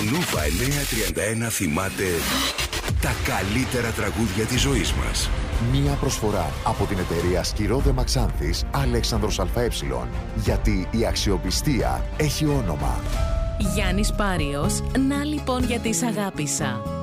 Νούβα 931 θυμάται τα καλύτερα τραγούδια της ζωής μας. Μία προσφορά από την εταιρεία Σκυρόδε Μαξάνθης Αλέξανδρος ΑΕ. Γιατί η αξιοπιστία έχει όνομα. Γιάννης Πάριος, να λοιπόν γιατί σ' αγάπησα.